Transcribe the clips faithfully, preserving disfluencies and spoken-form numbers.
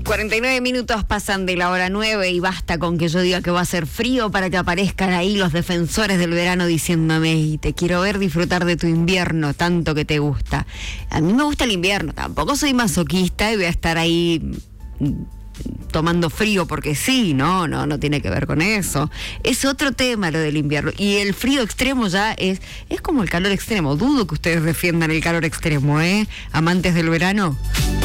cuarenta y nueve minutos pasan de la hora nueve y basta con que yo diga que va a ser frío para que aparezcan ahí los defensores del verano diciéndome: y te quiero ver disfrutar de tu invierno, tanto que te gusta. A mí me gusta el invierno, tampoco soy masoquista y voy a estar ahí tomando frío porque sí, no, no, no tiene que ver con eso. Es otro tema lo del invierno. Y el frío extremo ya es, es como el calor extremo. Dudo que ustedes defiendan el calor extremo, ¿eh? Amantes del verano.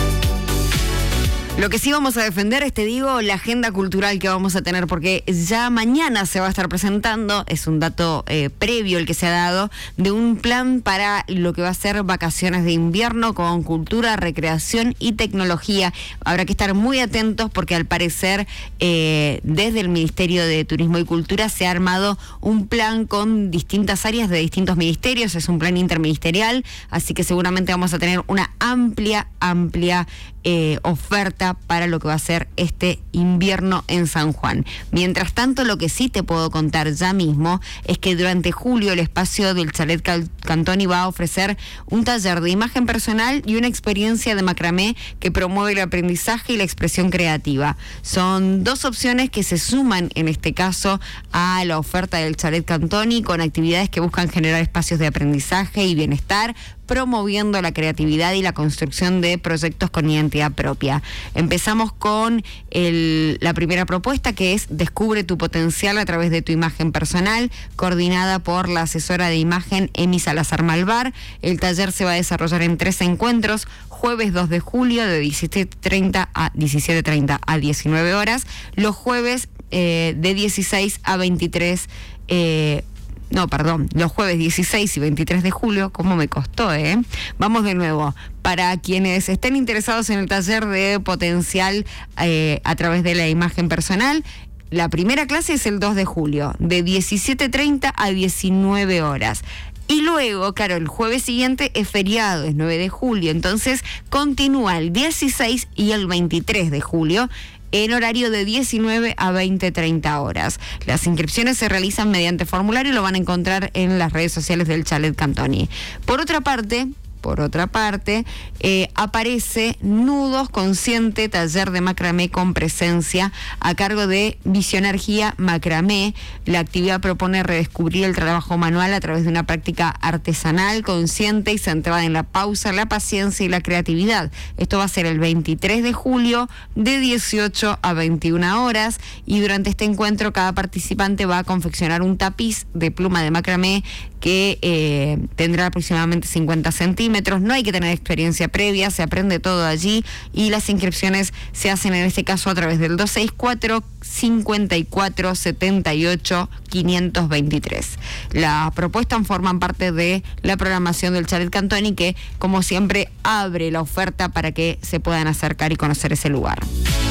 Lo que sí vamos a defender es, te digo, la agenda cultural que vamos a tener, porque ya mañana se va a estar presentando, es un dato eh, previo el que se ha dado, de un plan para lo que va a ser vacaciones de invierno con cultura, recreación y tecnología. Habrá que estar muy atentos porque al parecer eh, desde el Ministerio de Turismo y Cultura se ha armado un plan con distintas áreas de distintos ministerios, es un plan interministerial, así que seguramente vamos a tener una amplia, amplia Eh, oferta para lo que va a ser este invierno en San Juan. Mientras tanto, lo que sí te puedo contar ya mismo es que durante julio el espacio del Chalet Cantoni va a ofrecer un taller de imagen personal y una experiencia de macramé que promueve el aprendizaje y la expresión creativa. Son dos opciones que se suman en este caso a la oferta del Chalet Cantoni, con actividades que buscan generar espacios de aprendizaje y bienestar, promoviendo la creatividad y la construcción de proyectos con identidad propia. Empezamos con el, la primera propuesta, que es Descubre tu potencial a través de tu imagen personal, coordinada por la asesora de imagen Emi Salazar Malvar. El taller se va a desarrollar en tres encuentros: jueves dos de julio de diecisiete treinta a diecisiete treinta a diecinueve horas, los jueves eh, de dieciséis a veintitrés eh, No, perdón, los jueves dieciséis y veintitrés de julio, ¿cómo me costó, eh? Vamos de nuevo. Para quienes estén interesados en el taller de potencial eh, a través de la imagen personal, la primera clase es el dos de julio, de diecisiete treinta a diecinueve horas. Y luego, claro, el jueves siguiente es feriado, es nueve de julio, entonces continúa el dieciséis y el veintitrés de julio, en horario de diecinueve a veinte treinta horas. Las inscripciones se realizan mediante formulario y lo van a encontrar en las redes sociales del Chalet Cantoni. Por otra parte, por otra parte, eh, aparece Nudos Consciente, taller de macramé con presencia a cargo de Visionergía Macramé. La actividad propone redescubrir el trabajo manual a través de una práctica artesanal, consciente y centrada en la pausa, la paciencia y la creatividad. Esto va a ser el veintitrés de julio de dieciocho a veintiuna horas, y durante este encuentro cada participante va a confeccionar un tapiz de pluma de macramé que eh, tendrá aproximadamente cincuenta centímetros. No hay que tener experiencia previa, se aprende todo allí, y las inscripciones se hacen en este caso a través del dos seis cuatro, cinco cuatro, siete ocho, cinco dos tres. Las propuestas forman parte de la programación del Chalet Cantoni, que como siempre abre la oferta para que se puedan acercar y conocer ese lugar.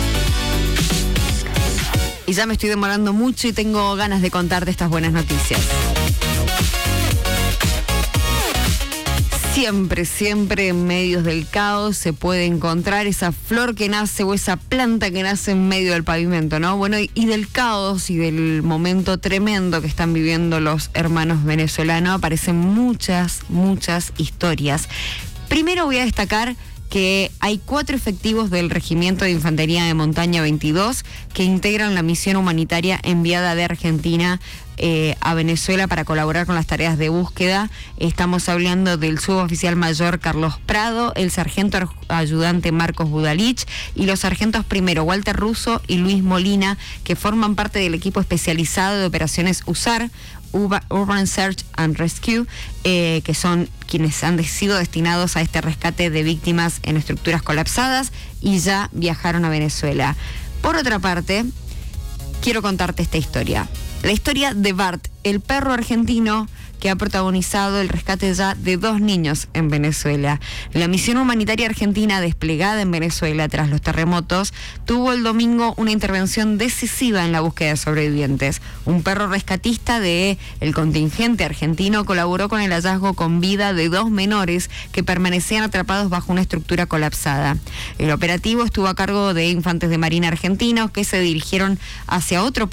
Y ya me estoy demorando mucho y tengo ganas de contarte estas buenas noticias. Siempre, siempre en medios del caos se puede encontrar esa flor que nace o esa planta que nace en medio del pavimento, ¿no? Bueno, y, y del caos y del momento tremendo que están viviendo los hermanos venezolanos aparecen muchas, muchas historias. Primero voy a destacar que hay cuatro efectivos del Regimiento de Infantería de Montaña veintidós que integran la misión humanitaria enviada de Argentina eh, a Venezuela para colaborar con las tareas de búsqueda. Estamos hablando del suboficial mayor Carlos Prado, el sargento ayudante Marcos Budalich y los sargentos primero Walter Russo y Luis Molina, que forman parte del equipo especializado de operaciones U S A R, Urban Search and Rescue, eh, que son quienes han sido destinados a este rescate de víctimas en estructuras colapsadas y ya viajaron a Venezuela. Por otra parte, quiero contarte esta historia. La historia de Bart, el perro argentino que ha protagonizado el rescate ya de dos niños en Venezuela. La misión humanitaria argentina desplegada en Venezuela tras los terremotos tuvo el domingo una intervención decisiva en la búsqueda de sobrevivientes. Un perro rescatista de el contingente argentino colaboró con el hallazgo con vida de dos menores que permanecían atrapados bajo una estructura colapsada. El operativo estuvo a cargo de infantes de marina argentinos que se dirigieron hacia otro